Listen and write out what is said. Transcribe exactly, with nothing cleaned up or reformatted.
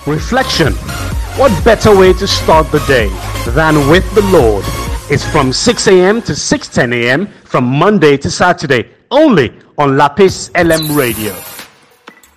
reflection. What better way to start the day than with the Lord? It's from six a.m. to six ten a.m. from Monday to Saturday, only on Lapis L M Radio.